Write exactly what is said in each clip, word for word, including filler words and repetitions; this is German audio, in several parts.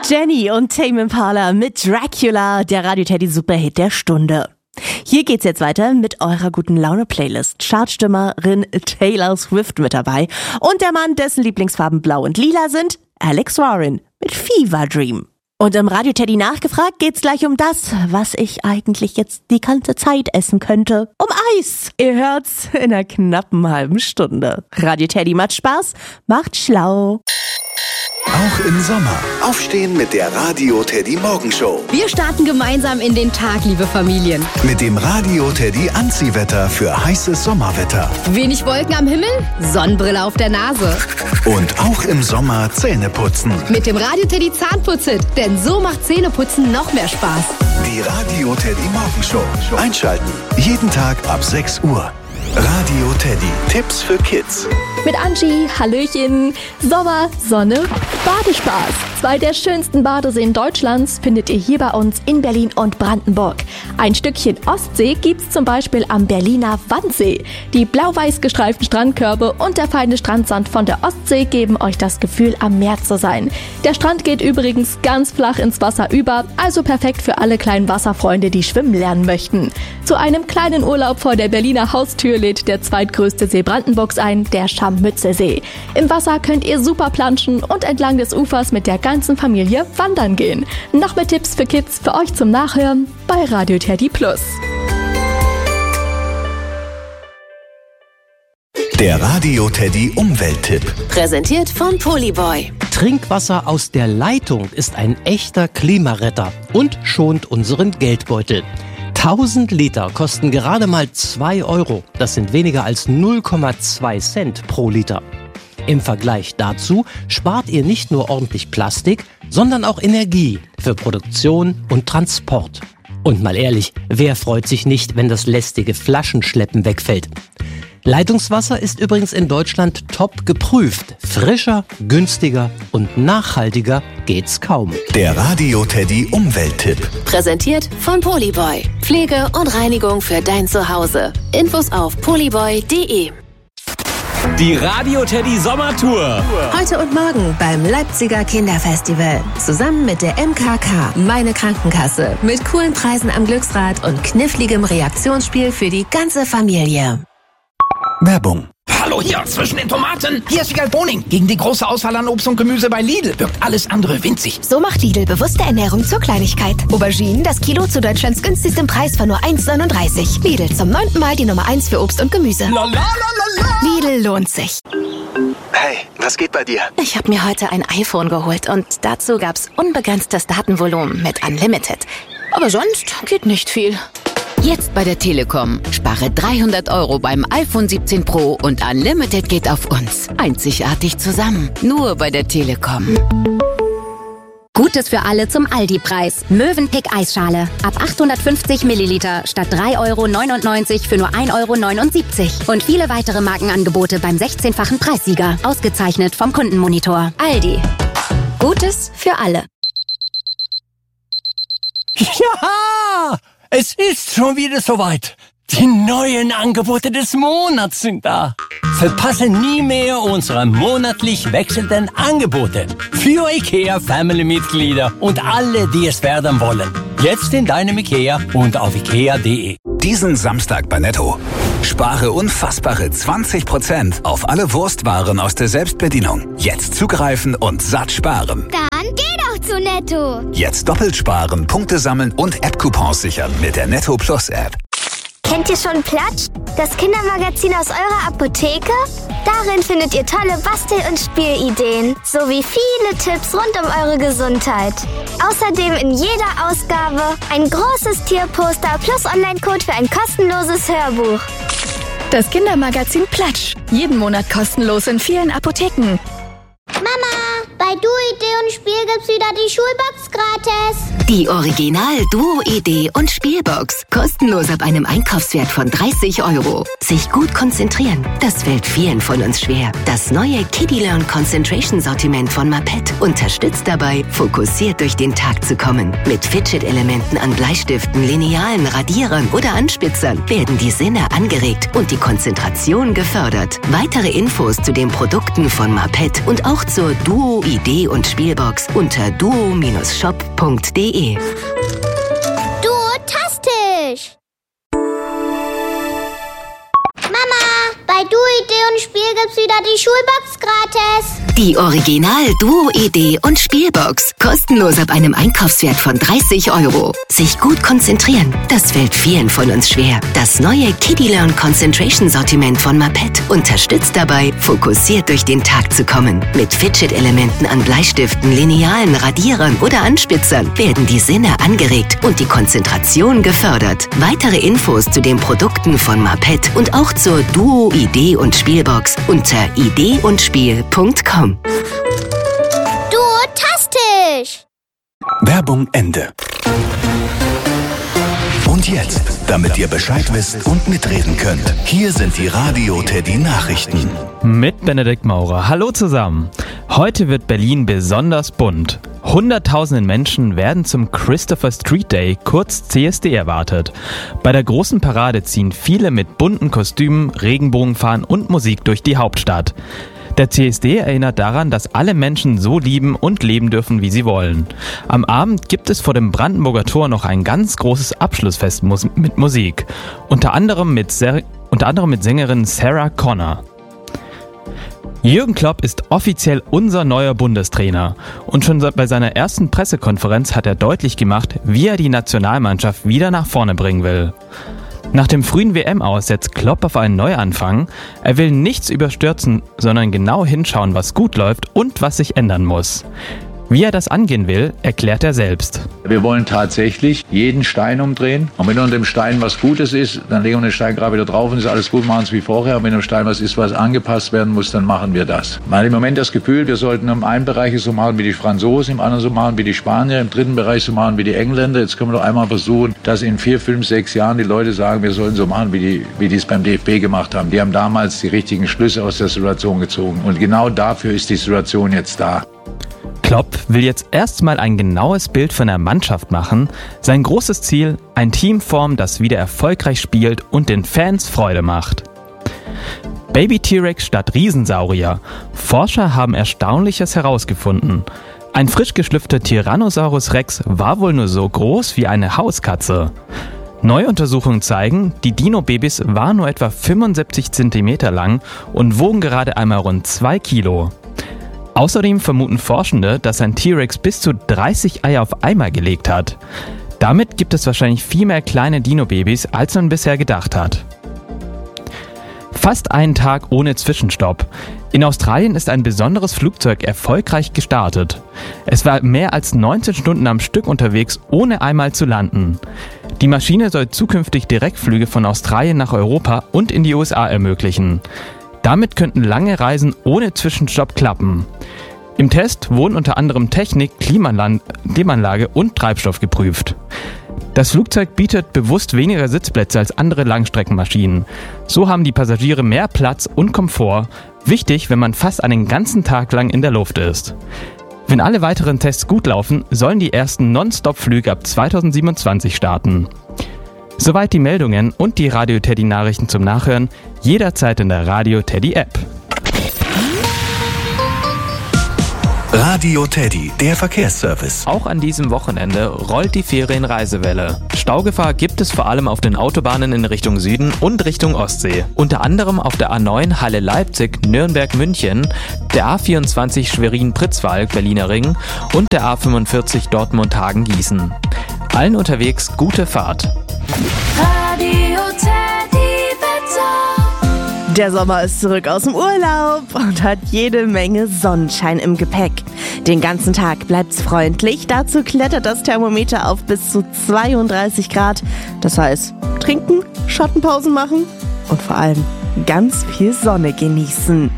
Jenny und Tame Impala mit Dracula, der Radio Teddy Superhit der Stunde. Hier geht's jetzt weiter mit eurer guten Laune-Playlist. Chartstimmerin Taylor Swift mit dabei und der Mann, dessen Lieblingsfarben blau und lila sind, Alex Warren mit Fever Dream. Und im Radio Teddy nachgefragt geht's gleich um das, was ich eigentlich jetzt die ganze Zeit essen könnte. Um Eis. Ihr hört's in einer knappen halben Stunde. Radio Teddy macht Spaß, macht schlau. Auch im Sommer. Aufstehen mit der Radio Teddy Morgenshow. Wir starten gemeinsam in den Tag, liebe Familien. Mit dem Radio Teddy Anziehwetter für heißes Sommerwetter. Wenig Wolken am Himmel, Sonnenbrille auf der Nase. Und auch im Sommer Zähne putzen. Mit dem Radio Teddy Zahnputzit, denn so macht Zähneputzen noch mehr Spaß. Die Radio Teddy Morgenshow. Einschalten. Jeden Tag ab sechs Uhr. Radio Teddy. Tipps für Kids. Mit Angie, Hallöchen, Sommer, Sonne, Badespaß. Zwei der schönsten Badeseen Deutschlands findet ihr hier bei uns in Berlin und Brandenburg. Ein Stückchen Ostsee gibt's zum Beispiel am Berliner Wannsee. Die blau-weiß gestreiften Strandkörbe und der feine Strandsand von der Ostsee geben euch das Gefühl, am Meer zu sein. Der Strand geht übrigens ganz flach ins Wasser über, also perfekt für alle kleinen Wasserfreunde, die schwimmen lernen möchten. Zu einem kleinen Urlaub vor der Berliner Haustür lädt der zweitgrößte See Brandenburgs ein, der Scharmützelsee. Im Wasser könnt ihr super planschen und entlang des Ufers mit der ganzen Familie wandern gehen. Noch mehr Tipps für Kids für euch zum Nachhören bei Radio Teddy Plus. Der Radio Teddy Umwelttipp. Präsentiert von Polyboy. Trinkwasser aus der Leitung ist ein echter Klimaretter und schont unseren Geldbeutel. tausend Liter kosten gerade mal zwei Euro. Das sind weniger als null Komma zwei Cent pro Liter. Im Vergleich dazu spart ihr nicht nur ordentlich Plastik, sondern auch Energie für Produktion und Transport. Und mal ehrlich, wer freut sich nicht, wenn das lästige Flaschenschleppen wegfällt? Leitungswasser ist übrigens in Deutschland top geprüft. Frischer, günstiger und nachhaltiger geht's kaum. Der Radio Teddy Umwelttipp. Präsentiert von Polyboy. Pflege und Reinigung für dein Zuhause. Infos auf polyboy punkt de. Die Radio Teddy Sommertour. Heute und morgen beim Leipziger Kinderfestival. Zusammen mit der M K K, meine Krankenkasse. Mit coolen Preisen am Glücksrad und kniffligem Reaktionsspiel für die ganze Familie. Werbung. Hallo hier, zwischen den Tomaten. Hier ist Wiegald Boning. Gegen die große Auswahl an Obst und Gemüse bei Lidl wirkt alles andere winzig. So macht Lidl bewusste Ernährung zur Kleinigkeit. Auberginen, das Kilo zu Deutschlands günstigstem Preis von nur eins neununddreißig. Lidl, zum neunten Mal die Nummer eins für Obst und Gemüse. La, la, la, la, la. Lidl lohnt sich. Hey, was geht bei dir? Ich habe mir heute ein iPhone geholt und dazu gab's unbegrenztes Datenvolumen mit Unlimited. Aber sonst geht nicht viel. Jetzt bei der Telekom. Spare dreihundert Euro beim iPhone siebzehn Pro und Unlimited geht auf uns. Einzigartig zusammen. Nur bei der Telekom. Gutes für alle zum Aldi-Preis. Mövenpick Eisschale. Ab achthundertfünfzig Milliliter statt drei Euro neunundneunzig für nur ein Euro neunundsiebzig. Und viele weitere Markenangebote beim sechzehnfachen Preissieger. Ausgezeichnet vom Kundenmonitor. Aldi. Gutes für alle. Ja! Es ist schon wieder soweit. Die neuen Angebote des Monats sind da. Verpasse nie mehr unsere monatlich wechselnden Angebote. Für IKEA-Family-Mitglieder und alle, die es werden wollen. Jetzt in deinem IKEA und auf ikea punkt de. Diesen Samstag bei Netto. Spare unfassbare zwanzig Prozent auf alle Wurstwaren aus der Selbstbedienung. Jetzt zugreifen und satt sparen. Dann geh doch zu Netto. Jetzt doppelt sparen, Punkte sammeln und App-Coupons sichern mit der Netto Plus App. Kennt ihr schon Platsch? Das Kindermagazin aus eurer Apotheke? Darin findet ihr tolle Bastel- und Spielideen sowie viele Tipps rund um eure Gesundheit. Außerdem in jeder Ausgabe ein großes Tierposter plus Online-Code für ein kostenloses Hörbuch. Das Kindermagazin Platsch. Jeden Monat kostenlos in vielen Apotheken. Mama, bei Duo-Idee und Spiel gibt's wieder die Schulbox gratis. Die Original-Duo-Idee und Spielbox. Kostenlos ab einem Einkaufswert von dreißig Euro. Sich gut konzentrieren, das fällt vielen von uns schwer. Das neue Kiddie Learn Concentration Sortiment von Mapet unterstützt dabei, fokussiert durch den Tag zu kommen. Mit Fidget-Elementen an Bleistiften, Linealen, Radierern oder Anspitzern werden die Sinne angeregt und die Konzentration gefördert. Weitere Infos zu den Produkten von Mapet und auch zur Duo Idee und Spielbox unter duo Shop punkt de. Duotastisch! Mama, bei Duo Idee und Spiel gibt's wieder die Schulbox gratis. Die Original Duo Idee und Spielbox. Kostenlos ab einem Einkaufswert von dreißig Euro. Sich gut konzentrieren, das fällt vielen von uns schwer. Das neue Kiddie Learn Concentration Sortiment von Mapet unterstützt dabei, fokussiert durch den Tag zu kommen. Mit Fidget-Elementen an Bleistiften, Linealen, Radierern oder Anspitzern werden die Sinne angeregt und die Konzentration gefördert. Weitere Infos zu den Produkten von Mapet und auch zur Duo Idee und Spielbox unter idee und spiel punkt com. Duotastisch! Werbung Ende. Und jetzt, damit ihr Bescheid wisst und mitreden könnt, hier sind die Radio Teddy Nachrichten. Mit Benedikt Maurer. Hallo zusammen. Heute wird Berlin besonders bunt. Hunderttausende Menschen werden zum Christopher Street Day, kurz C S D, erwartet. Bei der großen Parade ziehen viele mit bunten Kostümen, Regenbogenfahnen und Musik durch die Hauptstadt. Der C S D erinnert daran, dass alle Menschen so lieben und leben dürfen, wie sie wollen. Am Abend gibt es vor dem Brandenburger Tor noch ein ganz großes Abschlussfest mit Musik. Unter anderem mit, Ser- unter anderem mit Sängerin Sarah Connor. Jürgen Klopp ist offiziell unser neuer Bundestrainer. Und schon bei seiner ersten Pressekonferenz hat er deutlich gemacht, wie er die Nationalmannschaft wieder nach vorne bringen will. Nach dem frühen W M-Aus setzt Klopp auf einen Neuanfang. Er will nichts überstürzen, sondern genau hinschauen, was gut läuft und was sich ändern muss. Wie er das angehen will, erklärt er selbst. Wir wollen tatsächlich jeden Stein umdrehen. Und wenn unter dem Stein was Gutes ist, dann legen wir den Stein gerade wieder drauf und ist alles gut, machen es wie vorher. Und wenn unter dem Stein was ist, was angepasst werden muss, dann machen wir das. Man hat im Moment das Gefühl, wir sollten im einen Bereich so machen wie die Franzosen, im anderen so machen wie die Spanier, im dritten Bereich so machen wie die Engländer. Jetzt können wir doch einmal versuchen, dass in vier, fünf, sechs Jahren die Leute sagen, wir sollen so machen, wie die, wie die es beim D F B gemacht haben. Die haben damals die richtigen Schlüsse aus der Situation gezogen. Und genau dafür ist die Situation jetzt da. Klopp will jetzt erstmal ein genaues Bild von der Mannschaft machen. Sein großes Ziel, ein Team formen, das wieder erfolgreich spielt und den Fans Freude macht. Baby T-Rex statt Riesensaurier. Forscher haben Erstaunliches herausgefunden. Ein frisch geschlüpfter Tyrannosaurus Rex war wohl nur so groß wie eine Hauskatze. Neue Untersuchungen zeigen, die Dino-Babys waren nur etwa fünfundsiebzig Zentimeter lang und wogen gerade einmal rund zwei Kilo. Außerdem vermuten Forschende, dass ein T-Rex bis zu dreißig Eier auf einmal gelegt hat. Damit gibt es wahrscheinlich viel mehr kleine Dino-Babys, als man bisher gedacht hat. Fast einen Tag ohne Zwischenstopp. In Australien ist ein besonderes Flugzeug erfolgreich gestartet. Es war mehr als neunzehn Stunden am Stück unterwegs, ohne einmal zu landen. Die Maschine soll zukünftig Direktflüge von Australien nach Europa und in die U S A ermöglichen. Damit könnten lange Reisen ohne Zwischenstopp klappen. Im Test wurden unter anderem Technik, Klimaanlage und Treibstoff geprüft. Das Flugzeug bietet bewusst weniger Sitzplätze als andere Langstreckenmaschinen. So haben die Passagiere mehr Platz und Komfort. Wichtig, wenn man fast einen ganzen Tag lang in der Luft ist. Wenn alle weiteren Tests gut laufen, sollen die ersten Non-Stop-Flüge ab zweitausendsiebenundzwanzig starten. Soweit die Meldungen und die Radio Teddy Nachrichten zum Nachhören, jederzeit in der Radio Teddy App. Radio Teddy, der Verkehrsservice. Auch an diesem Wochenende rollt die Ferienreisewelle. Staugefahr gibt es vor allem auf den Autobahnen in Richtung Süden und Richtung Ostsee. Unter anderem auf der A neun Halle-Leipzig, Nürnberg-München, der A vierundzwanzig Schwerin-Pritzwalk, Berliner Ring und der A fünfundvierzig Dortmund-Hagen-Gießen. Allen unterwegs gute Fahrt. Radio Teddy Wetter. Der Sommer ist zurück aus dem Urlaub und hat jede Menge Sonnenschein im Gepäck. Den ganzen Tag bleibt's freundlich. Dazu klettert das Thermometer auf bis zu zweiunddreißig Grad. Das heißt, trinken, Schattenpausen machen und vor allem ganz viel Sonne genießen.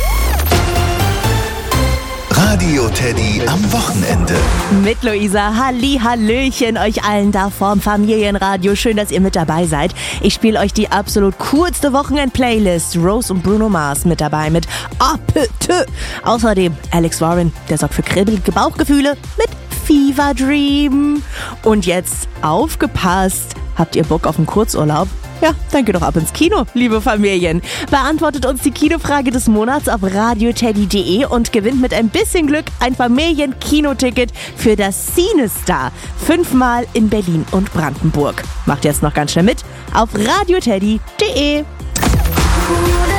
Radio Teddy am Wochenende. Mit Luisa. Halli, Hallöchen euch allen da vorm Familienradio. Schön, dass ihr mit dabei seid. Ich spiele euch die absolut coolste Wochenend-Playlist. Rose und Bruno Mars mit dabei mit Appetit. Außerdem Alex Warren, der sorgt für kribbelige Bauchgefühle mit Fever Dream. Und jetzt aufgepasst. Habt ihr Bock auf einen Kurzurlaub? Ja, dann geht doch ab ins Kino, liebe Familien. Beantwortet uns die Kinofrage des Monats auf radioteddy punkt de und gewinnt mit ein bisschen Glück ein Familienkinoticket für das CineStar. Fünfmal in Berlin und Brandenburg. Macht jetzt noch ganz schnell mit auf radioteddy punkt de.